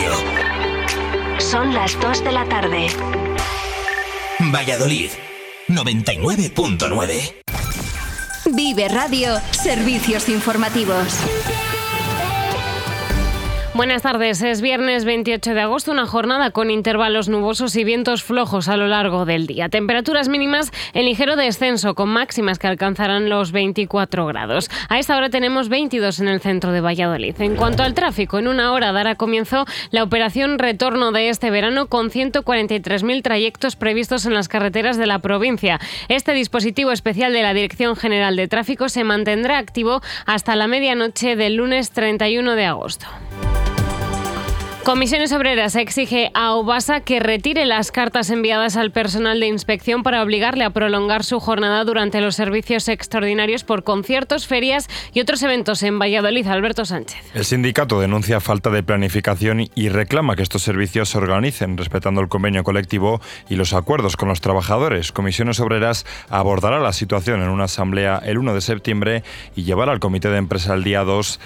Radio. Son las 2 de la tarde. Valladolid, 99.9. Vive Radio, servicios informativos. Buenas tardes, es viernes 28 de agosto, una jornada con intervalos nubosos y vientos flojos a lo largo del día. Temperaturas mínimas en ligero descenso, con máximas que alcanzarán los 24 grados. A esta hora tenemos 22 en el centro de Valladolid. En cuanto al tráfico, en una hora dará comienzo la operación Retorno de este verano con 143.000 trayectos previstos en las carreteras de la provincia. Este dispositivo especial de la Dirección General de Tráfico se mantendrá activo hasta la medianoche del lunes 31 de agosto. Comisiones Obreras exige a Aubasa que retire las cartas enviadas al personal de inspección para obligarle a prolongar su jornada durante los servicios extraordinarios por conciertos, ferias y otros eventos en Valladolid. Alberto Sánchez. El sindicato denuncia falta de planificación y reclama que estos servicios se organicen respetando el convenio colectivo y los acuerdos con los trabajadores. Comisiones Obreras abordará la situación en una asamblea el 1 de septiembre y llevará al comité de empresa del día 2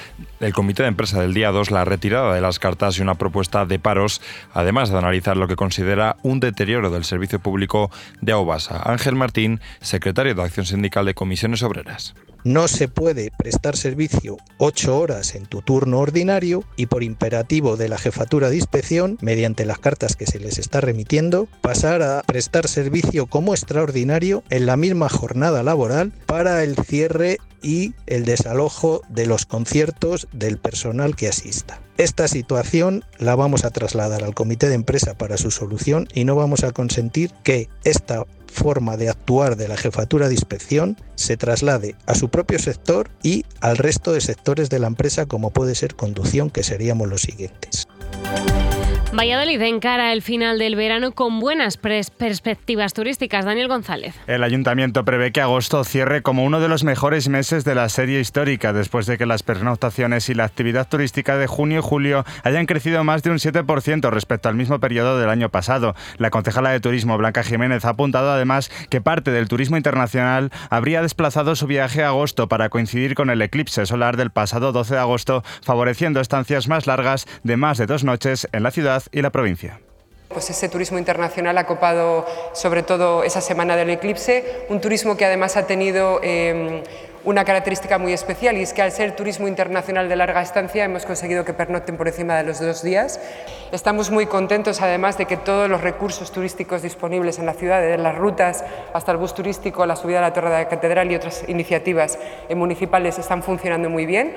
la retirada de las cartas y una propuesta de paros, además de analizar lo que considera un deterioro del servicio público de Aubasa. Ángel Martín, secretario de Acción Sindical de Comisiones Obreras. No se puede prestar servicio 8 horas en tu turno ordinario y por imperativo de la jefatura de inspección, mediante las cartas que se les está remitiendo, pasar a prestar servicio como extraordinario en la misma jornada laboral para el cierre y el desalojo de los conciertos del personal que asista. Esta situación la vamos a trasladar al comité de empresa para su solución y no vamos a consentir que esta forma de actuar de la jefatura de inspección se traslade a su propio sector y al resto de sectores de la empresa, como puede ser conducción, que seríamos los siguientes. Valladolid encara el final del verano con buenas perspectivas turísticas. Daniel González. El ayuntamiento prevé que agosto cierre como uno de los mejores meses de la serie histórica, después de que las pernoctaciones y la actividad turística de junio y julio hayan crecido más de un 7% respecto al mismo periodo del año pasado. La concejala de Turismo, Blanca Jiménez, ha apuntado además que parte del turismo internacional habría desplazado su viaje a agosto para coincidir con el eclipse solar del pasado 12 de agosto, favoreciendo estancias más largas de más de 2 noches en la ciudad y la provincia. Pues ese turismo internacional ha copado sobre todo esa semana del eclipse, un turismo que además ha tenido una característica muy especial, y es que al ser turismo internacional de larga estancia hemos conseguido que pernocten por encima de los 2 días. Estamos muy contentos además de que todos los recursos turísticos disponibles en la ciudad, desde las rutas hasta el bus turístico, la subida a la Torre de la Catedral y otras iniciativas municipales están funcionando muy bien.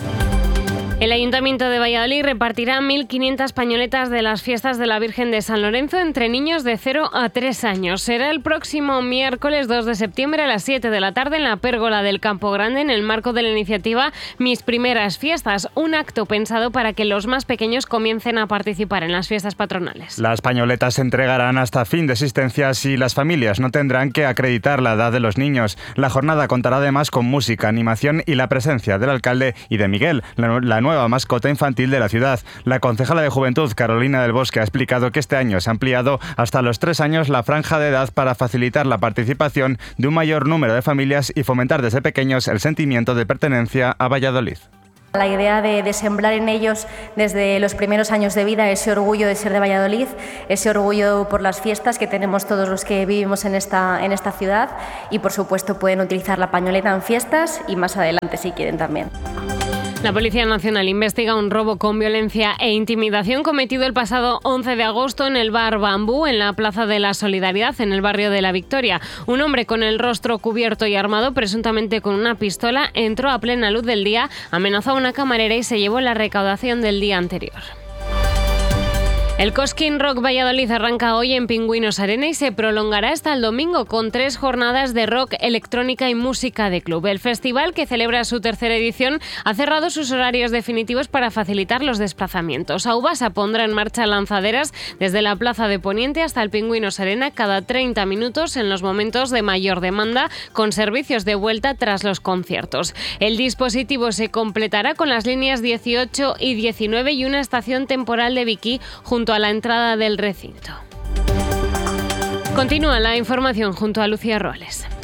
El Ayuntamiento de Valladolid repartirá 1.500 pañoletas de las fiestas de la Virgen de San Lorenzo entre niños de 0 a 3 años. Será el próximo miércoles 2 de septiembre a las 7 de la tarde en la Pérgola del Campo Grande, en el marco de la iniciativa Mis Primeras Fiestas, un acto pensado para que los más pequeños comiencen a participar en las fiestas patronales. Las pañoletas se entregarán hasta fin de existencias y las familias no tendrán que acreditar la edad de los niños. La jornada contará además con música, animación y la presencia del alcalde y de Miguel, la nueva mascota infantil de la ciudad. La concejala de Juventud, Carolina del Bosque, ha explicado que este año se ha ampliado hasta los 3 años la franja de edad para facilitar la participación de un mayor número de familias y fomentar desde pequeños el sentimiento de pertenencia a Valladolid. La idea de sembrar en ellos desde los primeros años de vida ese orgullo de ser de Valladolid, ese orgullo por las fiestas que tenemos todos los que vivimos en esta ciudad, y por supuesto pueden utilizar la pañoleta en fiestas y más adelante si quieren también. La Policía Nacional investiga un robo con violencia e intimidación cometido el pasado 11 de agosto en el bar Bambú, en la Plaza de la Solidaridad, en el barrio de La Victoria. Un hombre con el rostro cubierto y armado, presuntamente con una pistola, entró a plena luz del día, amenazó a una camarera y se llevó la recaudación del día anterior. El Cosquín Rock Valladolid arranca hoy en Pingüinos Arena y se prolongará hasta el domingo con 3 jornadas de rock, electrónica y música de club. El festival, que celebra su 3ª edición, ha cerrado sus horarios definitivos para facilitar los desplazamientos. Aubasa pondrá en marcha lanzaderas desde la Plaza de Poniente hasta el Pingüinos Arena cada 30 minutos en los momentos de mayor demanda, con servicios de vuelta tras los conciertos. El dispositivo se completará con las líneas 18 y 19 y una estación temporal de Vicky junto a la entrada del recinto. Continúa la información junto a Lucía Roales.